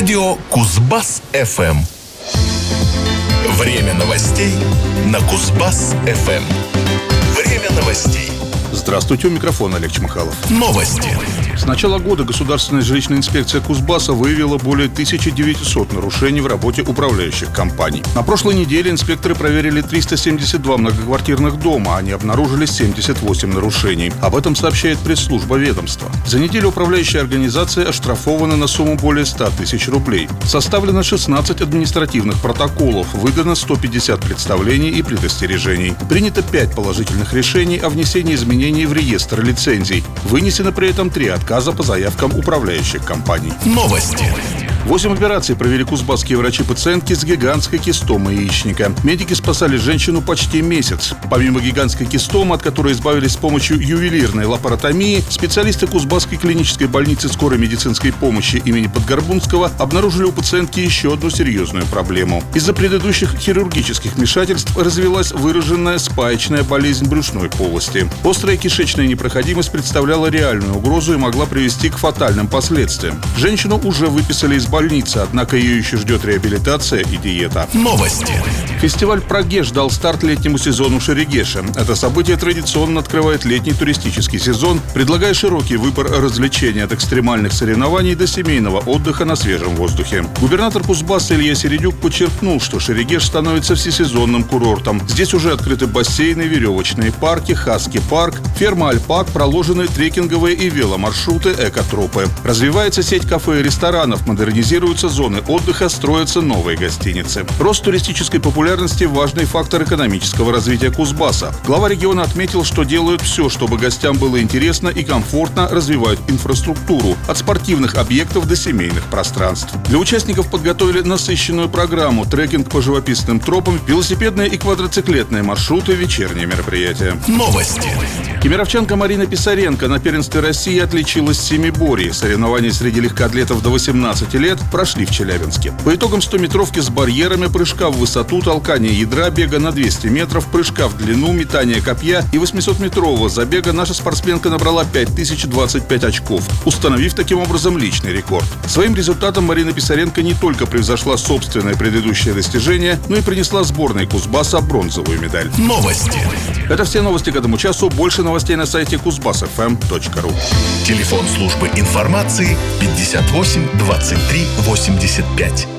Радио Кузбасс-ФМ. Время новостей на Кузбасс-ФМ. Время новостей. Здравствуйте, у микрофона Олег Чмыхалов. Новости. С начала года Государственная жилищная инспекция Кузбасса выявила более 1900 нарушений в работе управляющих компаний. На прошлой неделе инспекторы проверили 372 многоквартирных дома, они обнаружили 78 нарушений. Об этом сообщает пресс-служба ведомства. За неделю управляющая организация оштрафована на сумму более 100 тысяч рублей. Составлено 16 административных протоколов, выдано 150 представлений и предостережений. Принято 5 положительных решений о внесении изменений в реестр лицензий. Вынесено при этом 3 отказа по заявкам управляющих компаний. Новости. 8 операций провели кузбасские врачи-пациентки с гигантской кистомой яичника. Медики спасали женщину почти месяц. Помимо гигантской кистомы, от которой избавились с помощью ювелирной лапаротомии, специалисты Кузбасской клинической больницы скорой медицинской помощи имени Подгорбунского обнаружили у пациентки еще одну серьезную проблему. Из-за предыдущих хирургических вмешательств развилась выраженная спаечная болезнь брюшной полости. Острая кишечная непроходимость представляла реальную угрозу и могла привести к фатальным последствиям. Женщину уже выписали из больницы, однако ее еще ждет реабилитация и диета. Новости. Фестиваль «Прогеш» дал старт летнему сезону Шерегеша. Это событие традиционно открывает летний туристический сезон, предлагая широкий выбор развлечений от экстремальных соревнований до семейного отдыха на свежем воздухе. Губернатор Кузбасса Илья Середюк подчеркнул, что Шерегеш становится всесезонным курортом. Здесь уже открыты бассейны, веревочные парки, хаски-парк, ферма альпак, проложены трекинговые и веломаршруты, экотропы. Развивается сеть кафе и ресторанов, модернизируются зоны отдыха, строятся новые гостиницы. Рост туристической популярности – важный фактор экономического развития Кузбасса. Глава региона отметил, что делают все, чтобы гостям было интересно и комфортно, развивают инфраструктуру – от спортивных объектов до семейных пространств. Для участников подготовили насыщенную программу: трекинг по живописным тропам, велосипедные и квадроциклетные маршруты, вечерние мероприятия. Новости. Кемеровчанка Марина Писаренко на первенстве России отличилась в семиборье. Соревнования среди легкоатлетов до 18 лет прошли в Челябинске. По итогам 100-метровки с барьерами, прыжка в высоту, толкания ядра, бега на 200 метров, прыжка в длину, метания копья и 800-метрового забега наша спортсменка набрала 5025 очков, установив таким образом личный рекорд. Своим результатом Марина Писаренко не только превзошла собственное предыдущее достижение, но и принесла сборной Кузбасса бронзовую медаль. Новости. Это все новости к этому часу. Больше новостей на сайте kuzbassfm.ru. Телефон службы информации 58 23 85.